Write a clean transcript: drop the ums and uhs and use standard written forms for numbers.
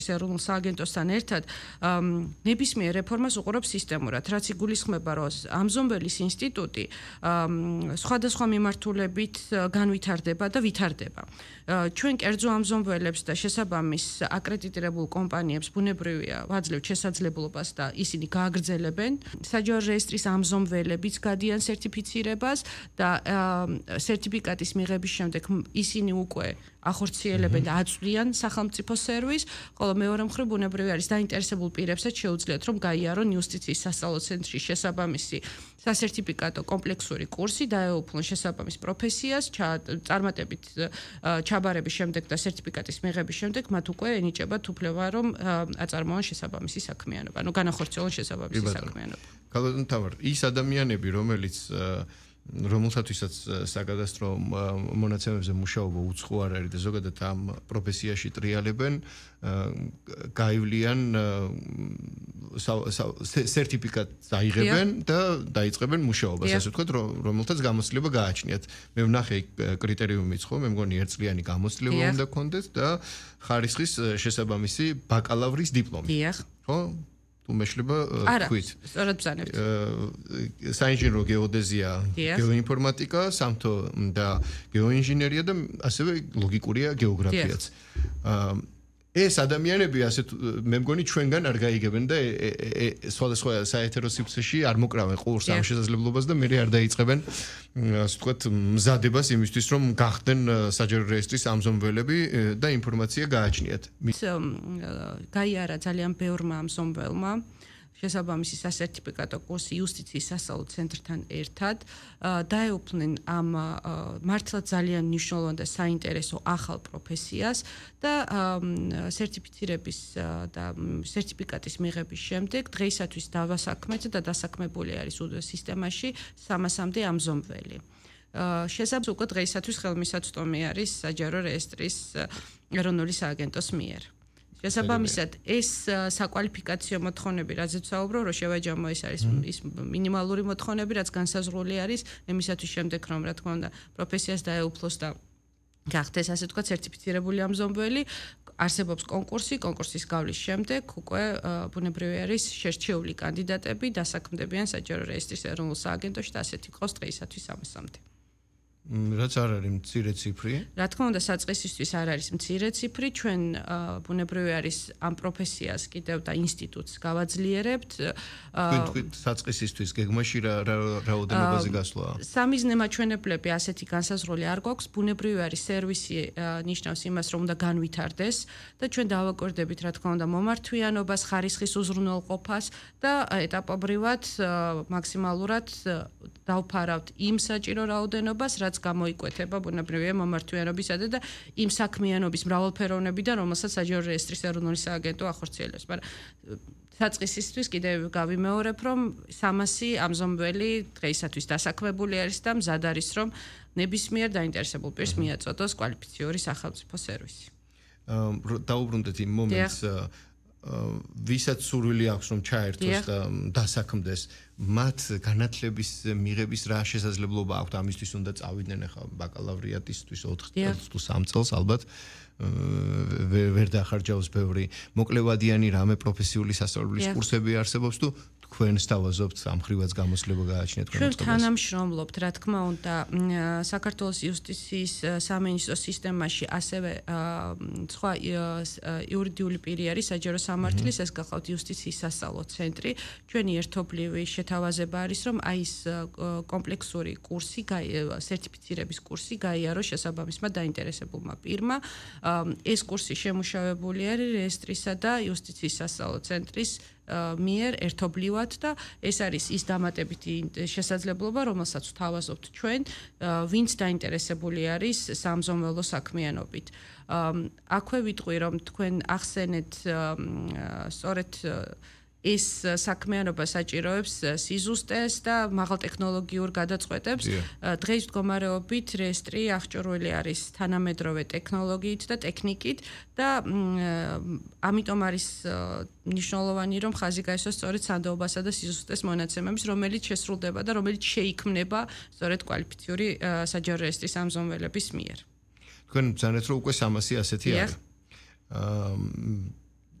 ეროვნულ სააგენტოსთან ერთად ნებისმიერ რეფორმას უყურებს სისტემურად, რაც იგულისხმება, რომ ამზომველის ინსტიტუტი სხვადასხვა მიმართულებით განვითარდება და ვითარდება. ჩვენ კერძო ამზომველებს და შესაბამის აკრედიტირებულ კომპანიებს ბუნებრივია ვაძლევთ შესაძლებლობას და ისინი გააგრძელებენ საჯარო რეესტრის ამზომველებიც გადიან სერტიფიცირებას და სერტიფიკატის მიღების შემდეგ ისინი უკვე ახორციელებენ და აწვდიან სახელმწიფო სერვისს, ხოლო მეორე მხრივ ბუნებრივი არის დაინტერესებულ პირებსაც შეუძლიათ რომ გაიარონ იუსტიციის სასწავლო ცენტრში შესაბამისი სასერტიფიკატო კომპლექსური კურსი, დაეუფლონ შესაბამის პროფესიას, წარმატებით ჩაბარების შემდეგ და სერტიფიკატის მიღების შემდეგ მათ უკვე ენიჭებათ უფლება რომ აწარმოონ შესაბამისი საქმიანობა, ანუ განახორციელონ შესაბამისი საქმიანობა. ქალბატონ თამარ, ის ადამიანები, რომელთათვისაც საკადასტრო მონაცემებზე მუშაობა უცხო არ არის და ზოგადად ამ პროფესიაში ტრიალებენ, გაივლიან სერტიფიკატს აიღებენ და დაიწყებენ მუშაობას, ასე ვთქვათ, რომელთაც გამოცდილება გააჩნიათ. მე ვნახე კრიტერიუმიც ხო, მე მგონი ერთწლიანი გამოცდილება უნდა გქონდეთ და ხარისხის შესაბამისი ბაკალავრის დიპლომი. ხო? თუ მეშლება თქვით. სწორად ბრძანებთ. საინჟინრო გეოდეზია, გეოინფორმატიკა, სამთო და გეოინჟინერია და ასევე ლოგიკურია გეოგრაფიაც. ეს ადამიანები ასე მე მგონი ჩვენგან არ გაიგებენ და სხვადასხვა საეთერო სივრცეში არ მოკრავენ ყურს ამ შესაძლებლობას და მე არ დაიწყებენ ასე ვთქვათ მზადებას იმისთვის რომ გახდნენ საჯარო რეესტრის ამზომველები და ინფორმაცია გააჩნიათ. გაიარა ძალიან ბევრმა ამზომველმა შესაბამისი სასერტიფიკატო კურსი იუსტიციის სასწავლო ცენტრთან ერთად დაეუფლნენ ამ მართლაც ძალიან მნიშვნელოვან და საინტერესო ახალ პროფესიას და სერტიფიცირების და სერტიფიკატის მიღების შემდეგ დღეისათვის დავასაქმეთ და დასაქმებული არის სისტემაში 300-მდე ამზომველი. შესაბამისად უკვე დღეისათვის ხელმისაწვდომი არის საჯარო რეესტრის ეროვნული სააგენტოს მიერ. შესაბამისად ეს საკვალიფიკაციო მოთხოვნები, რაზეც ვსაუბრობ, რომ შევაჯამო ეს არის ის მინიმალური მოთხოვნები, რაც განსაზღვრული არის იმისათვის შემდეგ რომ რა თქმა უნდა პროფესიას დაეუფლოს და გახდეს ასე ვთქვათ სერტიფიცირებული ამზომველი, არსებობს კონკურსის გავლის შემდეგ უკვე ბუნებრივი არის შერჩეული კანდიდატები დასაქმდებიან საჯარო რეესტრის ეროვნულ სააგენტოში და ასეთი ყავს დღეისათვის 300-მდე. რაც არ არის მცირე ციფრი? რა თქმა უნდა, საწყისისთვის არ არის მცირე ციფრი, ჩვენ ბუნებრივი არის ამ პროფესიას კიდევ და ინსტიტუტს გავაძლიერებთ. თქვენ საწყისისთვის გეგმაში რა რაოდენობაზე გასვლაა? სამიზნე მაჩვენებლები ასეთი განსაზღვრული არ გვაქვს, ბუნებრივი არის სერვისი ნიშნავს იმას, რომ უნდა განვითარდეს და ჩვენ დავაკვირდებით რა თქმა უნდა მომართვიანობას, ხარისხის უზრუნველყოფას და ეტაპობრივად მაქსიმალურად დავფარავთ იმ საჭირო რაოდენობას, რაც გამოიკვეთება ბუნებრივია მომართვიანობისა და იმ საქმიანობის მრავალფეროვნებიდან, რომელსაც საჯარო რეესტრის ეროვნული სააგენტო ახორციელებს. მაგრამ საწყისისთვის კიდევ გავიმეორებ, რომ 300 ამზომველი დღეისათვის დასაქმებული არის და მზად არის, რომ ნებისმიერ დაინტერესებულ პირს მიაწოდოს კვალიფიციური სახელმწიფო სერვისი. დაუბრუნდეთ იმ მომენტს, ვისაც სურვილი აქვს რომ ჩაერთოს და დასაქმდეს, მათ განათლების მიღების რა შესაძლებლობა აქვთ ამისთვის უნდა წავიდნენ ახლა ბაკალავრიატისთვის 4 თუ 3 წელს ალბათ ვერ დაახარჯავს ბევრი მოკლევადიანი რამე პროფესიული სასწავლებლის კურსები არსებობს თუ თქვენ სთავაზობთ ამ ხრივაც გამოცდილება გააჩნიათ თქვენ მოწყობას. ჩვენ თანამშრომლობთ, რა თქმა უნდა, საქართველოს იუსტიციის სამინისტრო სისტემაში ასევე სხვა იურიდიული პირი არის საჯარო სამართლის, ეს გახლავთ იუსტიციის სასწავლო ცენტრი. ჩვენი ერთობლივი შეთავაზება არის, რომ აი ეს კომპლექსური კურსი, სერტიფიცირების კურსი გაიაროს შესაბამისმა დაინტერესებულმა პირმა. ეს კურსი შემუშავებული არის რეესტრისა და იუსტიციის სასწავლო ცენტრის მიერ ერთობლივად და ეს არის ის დამატებითი შესაძლებლობა, რომელსაც ვთავაზობთ ჩვენ, ვინც დაინტერესებული არის სამზომველო საქმიანობით. აქვე ვიტყვი, რომ თქვენ ახსენეთ სწორედ ეს საქმიანობა საჭიროებს სიზუსტეს და მაღალტექნოლოგიურ გადაწყვეტებს. დღეს მდგომარეობით რეესტრი აღჭურვილი არის თანამედროვე ტექნოლოგიით და ტექნიკით და ამიტომ არის მნიშვნელოვანი, რომ ხაზი გაისვას სწორედ სანდოობასა და სიზუსტეს მონაცემების, რომელიც შესრულდება და რომელიც შეიქმნება სწორედ კვალიფიციური საჯარო რეესტრის ამზომველების მიერ. თქვენ ბრძანეთ, რომ უკვე 300 ასეთი არის.